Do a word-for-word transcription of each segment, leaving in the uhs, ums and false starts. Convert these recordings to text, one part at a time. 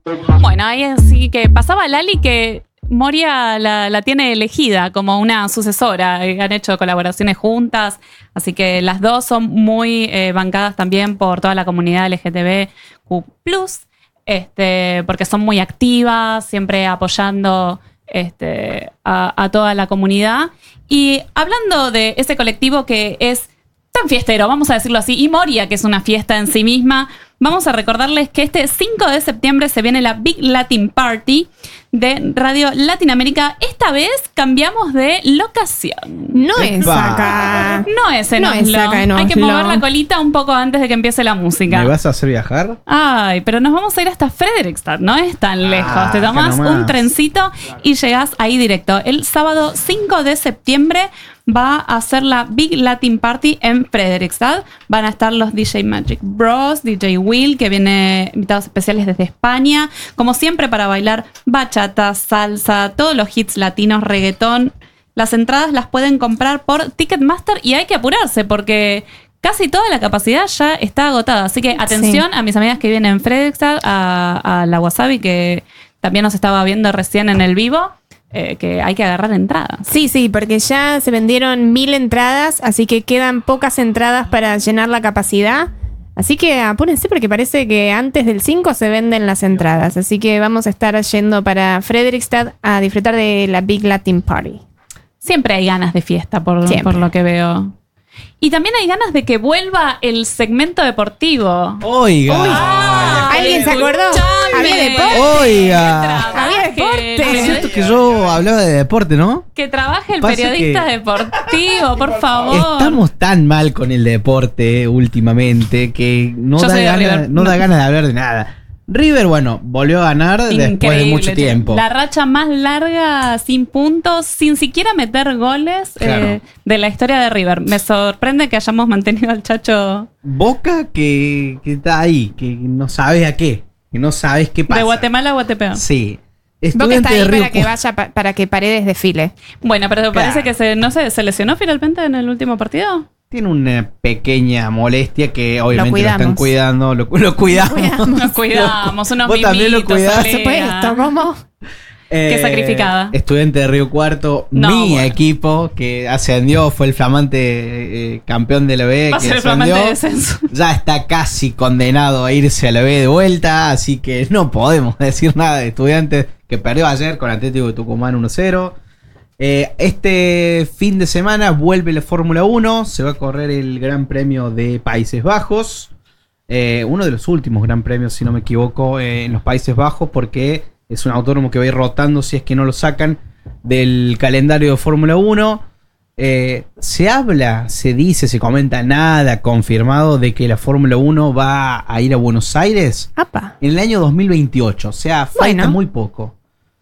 Bueno, ahí sí que pasaba Lali que Moria la, la tiene elegida como una sucesora. Han hecho colaboraciones juntas, así que las dos son muy eh, bancadas también por toda la comunidad L G T B Q plus, este, porque son muy activas, siempre apoyando este, a, a toda la comunidad. Y hablando de ese colectivo que es tan fiestero, vamos a decirlo así, y Moria, que es una fiesta en sí misma, vamos a recordarles que este cinco de septiembre se viene la Big Latin Party de Radio Latinoamérica. Esta vez cambiamos de locación. No es acá. No es en No Oslo. es acá en Hay que Oslo. mover la colita un poco antes de que empiece la música. ¿Me vas a hacer viajar? Ay, pero nos vamos a ir hasta Fredrikstad, no es tan lejos. Ah, Te tomás acá nomás. un trencito y llegás ahí directo. El sábado cinco de septiembre va a hacer la Big Latin Party en Fredrikstad. Van a estar los D J Magic Bros, D J Will, que viene invitados especiales desde España. Como siempre, para bailar bachata, salsa, todos los hits latinos, reggaetón. Las entradas las pueden comprar por Ticketmaster y hay que apurarse porque casi toda la capacidad ya está agotada. Así que atención sí. a mis amigas que vienen en Fredrikstad, a, a la Wasabi, que también nos estaba viendo recién en el vivo. Eh, que hay que agarrar entradas. Sí, sí, porque ya se vendieron mil entradas, así que quedan pocas entradas para llenar la capacidad. Así que apúrense porque parece que antes del cinco se venden las entradas. Así que vamos a estar yendo para Fredrikstad a disfrutar de la Big Latin Party. Siempre hay ganas de fiesta, por, por lo que veo. Y también hay ganas de que vuelva el segmento deportivo. Oiga. Uy. Ah, ¿alguien se acordó? Había deporte. Oiga. Había deporte. Es cierto que yo hablaba de deporte, ¿no? Que trabaje el Pasa periodista que deportivo, por favor. Estamos tan mal con el deporte últimamente que no, Yo da, soy de gana, River. no da No. ganas de hablar de nada. River, bueno, volvió a ganar después de Increíble, mucho tiempo. La racha más larga sin puntos, sin siquiera meter goles Claro. eh, de la historia de River. Me sorprende que hayamos mantenido al Chacho Boca que, que está ahí, que no sabes a qué, que no sabes qué pasa. de Guatemala a Guatepeor. Sí. Boca Estudiante está ahí de Río para que Cu- vaya, pa- para que Paredes desfile. Bueno, pero Claro. parece que se, no sé, se lesionó finalmente en el último partido. Tiene una pequeña molestia que obviamente lo, cuidamos. están cuidando. Lo, lo cuidamos. cuidamos. Nos cuidamos, unos Vos también lo mimitos, cuidás. Olea. Por supuesto, ¿cómo? Eh, Qué sacrificada. Estudiante de Río Cuarto, No, mi bueno. equipo que ascendió, fue el flamante eh, campeón de la B. Va a que ser el ascendió. flamante descenso. Ya está casi condenado a irse a la B de vuelta, así que no podemos decir nada de Estudiantes, que perdió ayer con Atlético de Tucumán uno cero. Eh, este fin de semana vuelve la Fórmula uno, se va a correr el Gran Premio de Países Bajos, eh, uno de los últimos Gran Premios, si no me equivoco, eh, en los Países Bajos, porque es un autódromo que va a ir rotando si es que no lo sacan del calendario de Fórmula uno. Eh, se habla, se dice, se comenta, nada confirmado de que la Fórmula uno va a ir a Buenos Aires Apa. en el año dos mil veintiocho, o sea, falta Bueno. muy poco.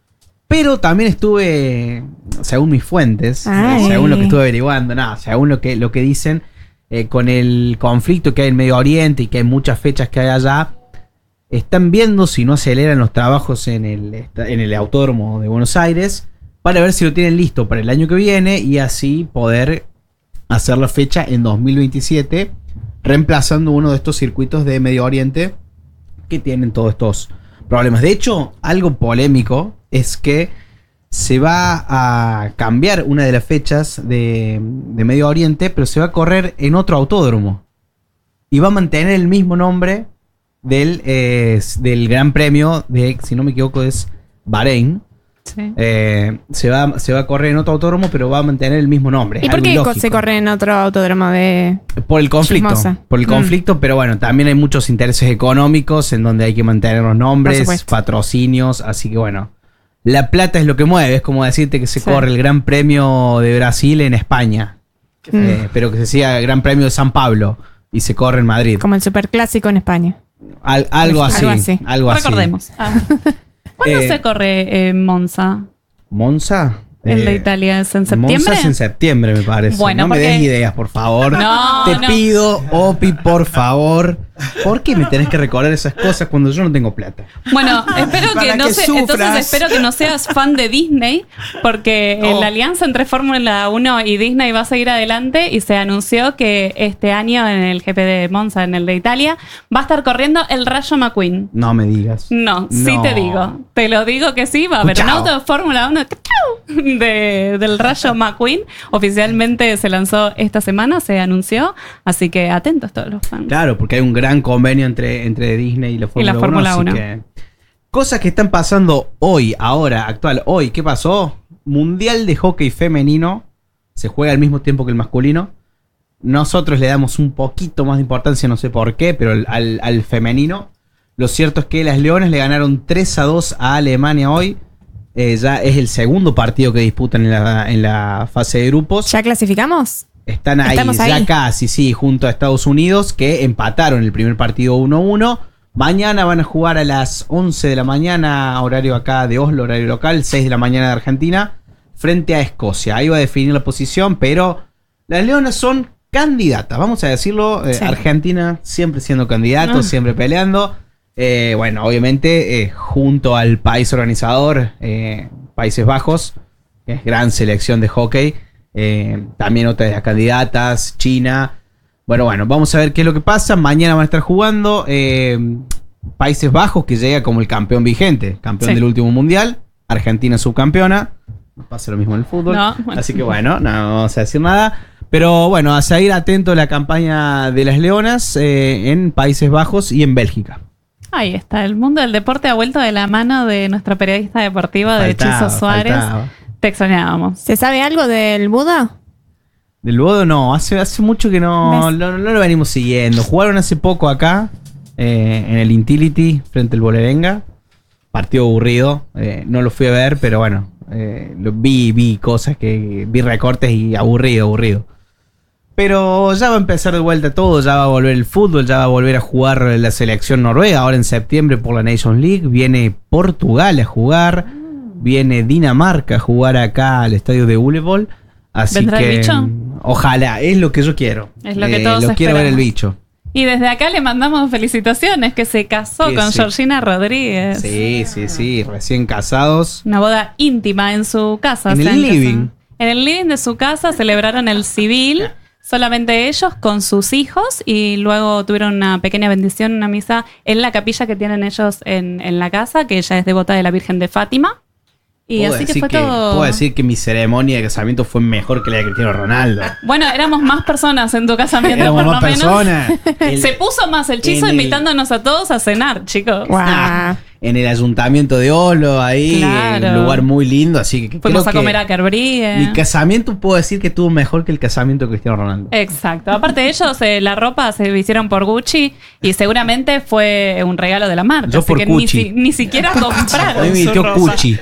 Pero también estuve, según mis fuentes, Ay. eh, según lo que estuve averiguando, nada, según lo que, lo que dicen, eh, con el conflicto que hay en Medio Oriente y que hay muchas fechas que hay allá, están viendo si no aceleran los trabajos en el, en el autódromo de Buenos Aires para ver si lo tienen listo para el año que viene y así poder hacer la fecha en dos mil veintisiete, reemplazando uno de estos circuitos de Medio Oriente que tienen todos estos problemas. De hecho, algo polémico es que se va a cambiar una de las fechas de, de Medio Oriente, pero se va a correr en otro autódromo. Y va a mantener el mismo nombre del, eh, del Gran Premio de, si no me equivoco, es Bahrein. Sí. Eh, se, va, se va a correr en otro autódromo, pero va a mantener el mismo nombre. ¿Y Es por algo qué ilógico. se corre en otro autódromo de...? Por el conflicto. Chismosa. Por el Mm. conflicto, pero bueno, también hay muchos intereses económicos en donde hay que mantener los Por nombres, supuesto. patrocinios, así que bueno. La plata es lo que mueve, es como decirte que se Sí. corre el Gran Premio de Brasil en España, eh, pero que se siga el Gran Premio de San Pablo y se corre en Madrid. Como el superclásico en España. Al- algo, así, Algo así. algo así. Recordemos. Ah. ¿Cuándo Eh, se corre en Monza? Monza, El Eh, de Italia es en septiembre. Monza es en septiembre, me parece. Bueno, no me porque- des ideas, por favor. No, Te no. pido, Opi, por favor. ¿Por qué me tenés que recordar esas cosas cuando yo no tengo plata? Bueno, espero Para que no que se- sufras. entonces espero que no seas fan de Disney, porque Oh. la alianza entre Fórmula uno y Disney va a seguir adelante y se anunció que este año en el G P de Monza, en el de Italia, va a estar corriendo el Rayo McQueen. No me digas. No, sí No. te digo. Te lo digo que sí, va a haber un Chao. auto de Fórmula uno de, del Rayo McQueen. Oficialmente se lanzó esta semana, se anunció. Así que atentos todos los fans. Claro, porque hay un gran convenio entre, entre Disney y la Fórmula uno. Fórmula así uno. que- Cosas que están pasando hoy, ahora, actual. Hoy, ¿qué pasó? Mundial de hockey femenino. Se juega al mismo tiempo que el masculino. Nosotros le damos un poquito más de importancia, no sé por qué, pero al, al- al femenino. Lo cierto es que las Leonas le ganaron tres a dos a Alemania hoy. Eh, ya es el segundo partido que disputan en la, en la fase de grupos. ¿Ya clasificamos? Están ahí, Estamos ya ahí. casi, sí, junto a Estados Unidos, que empataron el primer partido uno uno. Mañana van a jugar a las once de la mañana, horario acá de Oslo, horario local, seis de la mañana de Argentina, frente a Escocia. Ahí va a definir la posición, pero las Leonas son candidatas, vamos a decirlo. eh, Sí. Argentina siempre siendo candidato, Ah. siempre peleando. Eh, bueno, obviamente eh, junto al país organizador, eh, Países Bajos, que es gran selección de hockey. Eh, también otra de las candidatas, China. Bueno, bueno, vamos a ver qué es lo que pasa. Mañana van a estar jugando eh, Países Bajos, que llega como el campeón vigente, campeón Sí. del último mundial. Argentina subcampeona. No pasa lo mismo en el fútbol. No, bueno. Así que bueno, no vamos a decir nada. Pero bueno, a seguir atento a la campaña de las Leonas eh, en Países Bajos y en Bélgica. Ahí está, el mundo del deporte ha vuelto de la mano de nuestra periodista deportiva de Faltaba, Hechizo Suárez. faltaba. Te extrañábamos. ¿Se sabe algo del Buda? Del Bodo no, hace, hace mucho que no, ¿Ves? no, no lo venimos siguiendo. Jugaron hace poco acá, eh, en el Intility, frente al Bolerenga. Partido aburrido, eh, no lo fui a ver, pero bueno, eh, lo vi, vi cosas que vi recortes y aburrido, aburrido. Pero ya va a empezar de vuelta todo, ya va a volver el fútbol, ya va a volver a jugar la selección noruega, ahora en septiembre por la Nations League, viene Portugal a jugar, viene Dinamarca a jugar acá al estadio de Ulevoll, así ¿Vendrá el que bicho? mm, ojalá, es lo que yo quiero. Es lo que todos Lo quiero ver el esperamos. bicho. Y desde acá le mandamos felicitaciones, que se casó Que con sí. Georgina Rodríguez. Sí, sí, sí, recién casados. Una boda íntima en su casa. En el se han living. casado. En el living de su casa celebraron el civil, solamente ellos con sus hijos, y luego tuvieron una pequeña bendición, una misa en la capilla que tienen ellos en, en la casa, que ella es devota de la Virgen de Fátima. Y Puedo así que decir fue todo. Puedo decir que mi ceremonia de casamiento fue mejor que la de Cristiano Ronaldo. Bueno, éramos más personas en tu casamiento, Éramos por más lo menos. personas. El- Se puso más el chizo en el- invitándonos a todos a cenar, chicos. Guau. Ah, en el ayuntamiento de Oslo, ahí, Claro. un lugar muy lindo, así que Fuimos creo a comer que a Kerbrie. mi casamiento puedo decir que estuvo mejor que el casamiento de Cristiano Ronaldo. Exacto. Aparte ellos, eh, la ropa se hicieron por Gucci y seguramente fue un regalo de la marca. Yo así por que ni, Gucci. si- ni siquiera A mí compraron me su vistió ropa. Cuchi.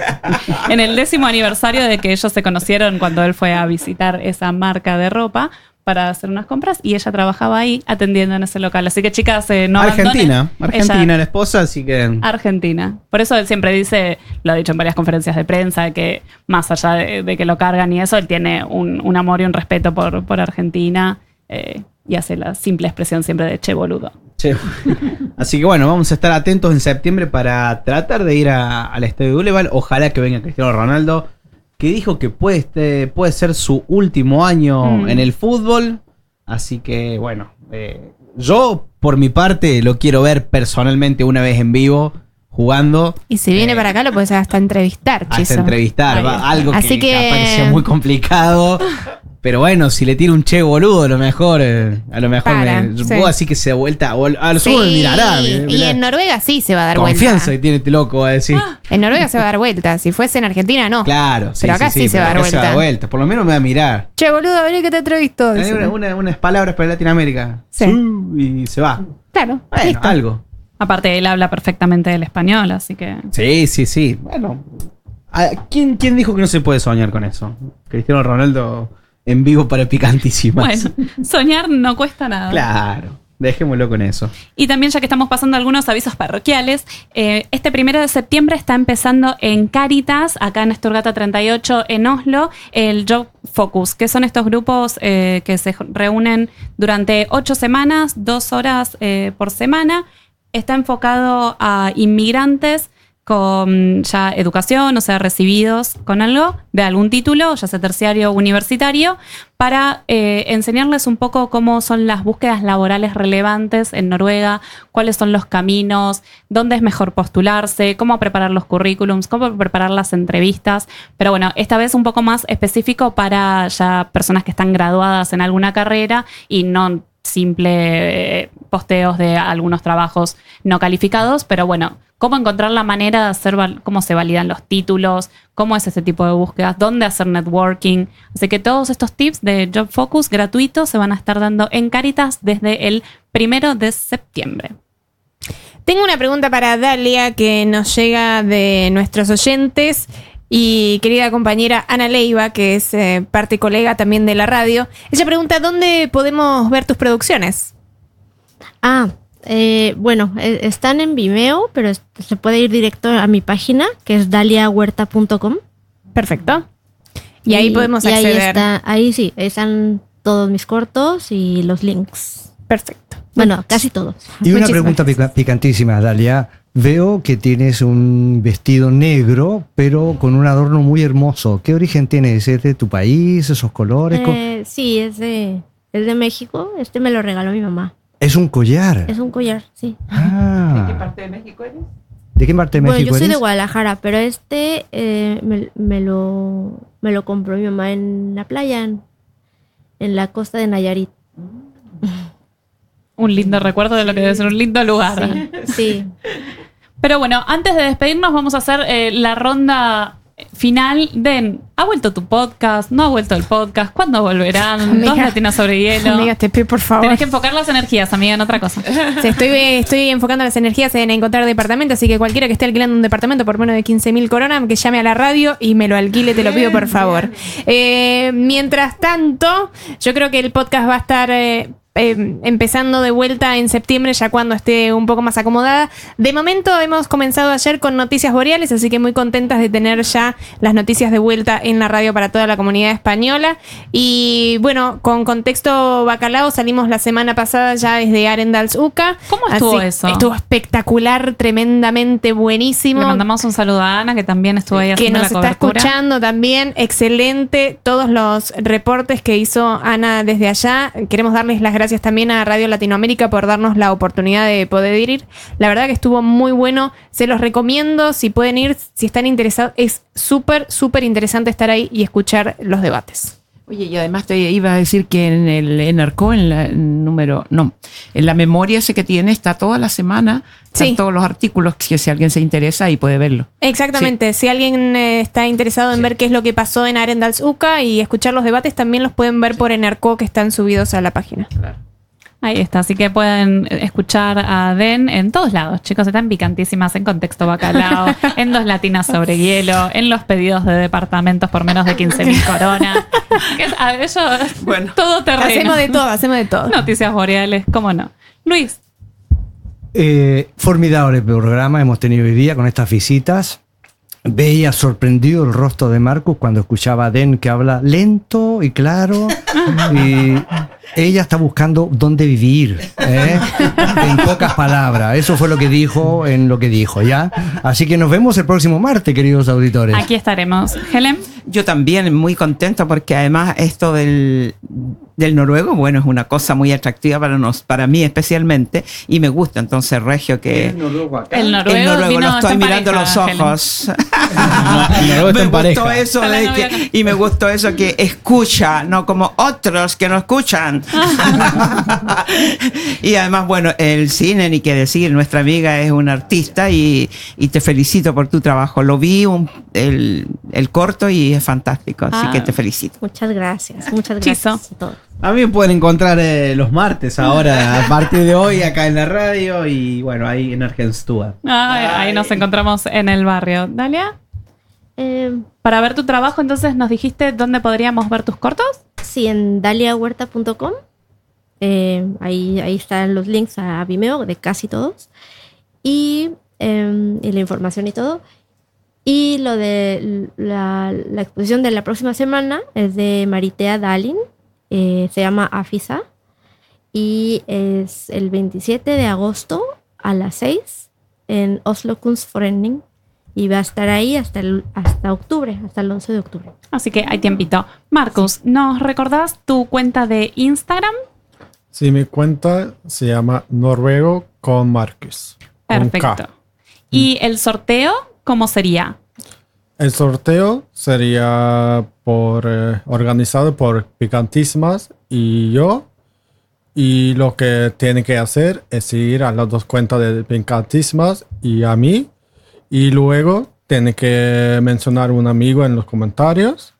En el décimo aniversario de que ellos se conocieron cuando él fue a visitar esa marca de ropa para hacer unas compras y ella trabajaba ahí atendiendo en ese local. Así que chicas, eh, no Argentina, abandonen. Argentina Ella- la esposa, así que Argentina. Por eso él siempre dice, lo ha dicho en varias conferencias de prensa, que más allá de, de que lo cargan y eso, él tiene un, un amor y un respeto por, por Argentina eh, y hace la simple expresión siempre de che boludo. che. Así que bueno, vamos a estar atentos en septiembre para tratar de ir a- al estadio de Uleval. Ojalá que venga Cristiano Ronaldo, que dijo que puede, este, puede ser su último año Mm. en el fútbol. Así que bueno, eh, yo por mi parte lo quiero ver personalmente una vez en vivo jugando. Y si viene Eh, para acá lo puedes hasta entrevistar, Hasta Chizo. entrevistar, Ahí va, está. algo que, Así que- capaz que sea muy complicado. Pero bueno, si le tiro un che boludo, a lo mejor, eh, a lo mejor Para, me, sí. puedo así que se da vuelta, o a lo Sí, sumo me mirará. y mirá. en Noruega sí se va a dar Confianza que vuelta. tiene este loco, va a decir. En Noruega se va a dar vuelta. Si fuese en Argentina, no. Claro, sí, Pero acá sí se pero va a dar acá se vuelta. vuelta. Por lo menos me va a mirar. Che, boludo, vení que te entrevisto. Hay dice. una- una- unas palabras para Latinoamérica. Sí. Y se va. Claro, Bueno, listo. algo. Aparte, él habla perfectamente el español, así que... Sí, sí, sí. Bueno. ¿a ¿Quién, ¿Quién dijo que no se puede soñar con eso? Cristiano Ronaldo en vivo para picantísimas. Bueno, soñar no cuesta nada. Claro. Dejémoslo con eso. Y también, ya que estamos pasando algunos avisos parroquiales, eh, este primero de septiembre está empezando en Cáritas, acá en Esturgata treinta y ocho, en Oslo, el Job Focus, que son estos grupos eh, que se reúnen durante ocho semanas, dos horas eh, por semana. Está enfocado a inmigrantes con ya educación, o sea, recibidos con algo de algún título, ya sea terciario o universitario, para eh, enseñarles un poco cómo son las búsquedas laborales relevantes en Noruega, cuáles son los caminos, dónde es mejor postularse, cómo preparar los currículums, cómo preparar las entrevistas. Pero bueno, esta vez un poco más específico para ya personas que están graduadas en alguna carrera y no simple eh, posteos de algunos trabajos no calificados, pero bueno, cómo encontrar la manera de hacer, val- cómo se validan los títulos, cómo es este tipo de búsquedas, dónde hacer networking. Así que todos estos tips de Job Focus gratuitos se van a estar dando en Cáritas desde el primero de septiembre. Tengo una pregunta para Dalia que nos llega de nuestros oyentes y querida compañera Ana Leiva, que es eh, parte y colega también de la radio. Ella pregunta, ¿dónde podemos ver tus producciones? Ah, eh, bueno, eh, están en Vimeo, pero es- se puede ir directo a mi página, que es dalia huerta punto com. Perfecto. Y, ahí podemos y ahí acceder. está, ahí sí, están todos mis cortos y los links. Perfecto. Bueno, casi todos. Y una Muchísimas pregunta gracias. pica- picantísima, Dalia. Veo que tienes un vestido negro, pero con un adorno muy hermoso. ¿Qué origen tienes? ¿Es de tu país? ¿Esos colores? Co- Eh, sí, es de, es de México. Este me lo regaló mi mamá. Es un collar. Es un collar, sí. Ah. ¿De qué parte de México eres? ¿De qué parte de Bueno, México yo soy de eres? Guadalajara, pero este eh, me, me lo, me lo compró mi mamá en la playa, en, en la costa de Nayarit. Un lindo recuerdo de lo que debe ser un lindo lugar. Sí. Pero bueno, antes de despedirnos vamos a hacer eh, la ronda final de ¿ha vuelto tu podcast? ¿No ha vuelto el podcast? ¿Cuándo volverán? Amiga. Dos latinas sobre hielo. Amiga, te pido por favor. Tenés que enfocar las energías, amiga, en otra cosa. Sí, estoy, estoy enfocando las energías en encontrar departamento, así que cualquiera que esté alquilando un departamento por menos de quince mil coronas, que llame a la radio y me lo alquile, te lo pido por favor. Eh, mientras tanto, yo creo que el podcast va a estar eh, eh, empezando de vuelta en septiembre, ya cuando esté un poco más acomodada. De momento hemos comenzado ayer con Noticias Boreales, así que muy contentas de tener ya las noticias de vuelta en la radio para toda la comunidad española. Y bueno, con Contexto Bacalao salimos la semana pasada ya desde Arendals Uca. ¿Cómo estuvo Así- eso? Estuvo espectacular, tremendamente buenísimo. Le mandamos un saludo a Ana, que también estuvo ahí que haciendo nos la está cobertura. escuchando también. Excelente todos los reportes que hizo Ana desde allá. Queremos darles las gracias también a Radio Latinoamérica por darnos la oportunidad de poder ir. La verdad que estuvo muy bueno. Se los recomiendo. Si pueden ir, si están interesados, es súper, súper interesante estar ahí y escuchar los debates. Oye, y además te iba a decir que en el Enarco, en la en número, no, en la memoria ese que tiene, está toda la semana, están Sí. todos los artículos, que si alguien se interesa ahí puede verlo. Exactamente. Si alguien eh, está interesado en ver qué es lo que pasó en Arendals Uca y escuchar los debates, también los pueden ver por Enarco, que están subidos a la página. Ahí está, así que pueden escuchar a Den en todos lados, chicos, están picantísimas en Contexto Bacalao, en Dos Latinas sobre Hielo, en los pedidos de departamentos por menos de quince mil coronas. Que es- a eso, Bueno. todo terreno. Hacemos de todo, hacemos de todo. Noticias Boreales, cómo no. Luis, Eh, formidable programa hemos tenido hoy día con estas visitas. Veía sorprendido el rostro de Marcus cuando escuchaba a Den que habla lento y claro. Y ella está buscando dónde vivir, ¿eh? En pocas palabras. Eso fue lo que dijo en lo que dijo, ¿ya? Así que nos vemos el próximo martes, queridos auditores. aquí estaremos. Helen, Yo también muy contenta porque además esto del, del noruego, bueno, es una cosa muy atractiva para nos, para mí especialmente, y me gusta entonces Regio que el noruego, el noruego vino- lo está estoy en mirando pareja, los Helen. ojos. El noruego está me en gustó pareja. eso Está la de novia que, acá. y me gustó eso que escucha, no como otros que no escuchan. Y además, bueno, el cine, ni qué decir, nuestra amiga es una artista y, y te felicito por tu trabajo. Lo vi un- el, el corto y es fantástico, así Ah. que te felicito. Muchas gracias, muchas Chizo. gracias a todos. A mí me pueden encontrar eh, los martes ahora, a partir de hoy, acá en la radio y bueno, ahí en Argenstúa. Ay, ahí nos encontramos en el barrio. Dalia, Eh, para ver tu trabajo, entonces nos dijiste dónde podríamos ver tus cortos. sí, en dalia huerta punto com. Eh, ahí, ahí están los links a Vimeo de casi todos. Y, eh, y la información y todo. Y lo de la, la exposición de la próxima semana es de Maritea Dalin. Eh, se llama Afisa. Y es el veintisiete de agosto a las seis en Oslo Kunstforening. Y va a estar ahí hasta, el, hasta octubre, hasta el once de octubre. Así que hay tiempito. Marcus, ¿nos recordás tu cuenta de Instagram? Sí, mi cuenta se llama Noruego con Marcus. Perfecto. ¿Y el sorteo cómo sería? El sorteo sería por eh, organizado por Picantísimas y yo. Y lo que tienen que hacer es seguir a las dos cuentas de Picantísimas y a mí. Y luego tienen que mencionar un amigo en los comentarios.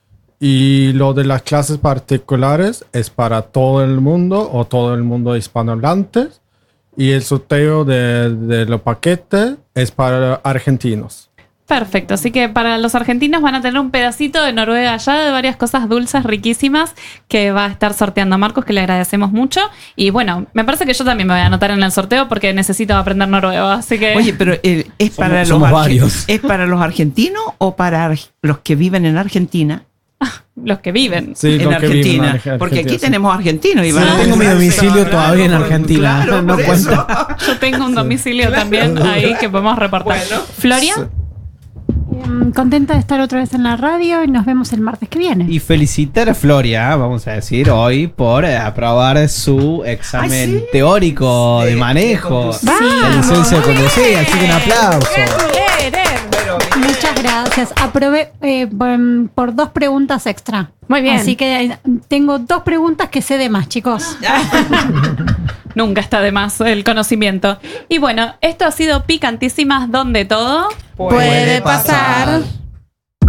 Y lo de las clases particulares es para todo el mundo o todo el mundo hispanohablante. Y el sorteo de, de los paquetes es para argentinos. Perfecto, así que para los argentinos van a tener un pedacito de Noruega allá, de varias cosas dulces, riquísimas, que va a estar sorteando Marcos, que le agradecemos mucho. Y bueno, me parece que yo también me voy a anotar en el sorteo porque necesito aprender noruego, así que... Oye, pero eh, ¿es, para Somos- los somos arge- varios. ¿es para los argentinos o para ar- los que viven en Argentina? los que viven. Sí, en los que viven en Argentina. Argentina, Porque aquí sí. tenemos argentinos. Y Sí, van a yo tengo mi pensar, domicilio claro, todavía en Argentina, claro, no por cuenta. eso. Yo tengo un domicilio también ahí que podemos reportar. Bueno. Floria, Em, contenta de estar otra vez en la radio y nos vemos el martes que viene. Y felicitar a Floria, vamos a decir, hoy por eh, aprobar su examen Ay, sí. teórico de De- manejo, de de licencia de conducir, así que un aplauso. Muchas gracias. Aprobé eh, por, por dos preguntas extra. Muy bien. Así que eh, tengo dos preguntas que sé de más, chicos. nunca está de más el conocimiento. Y bueno, esto ha sido Picantísimas, donde todo Puede pasar.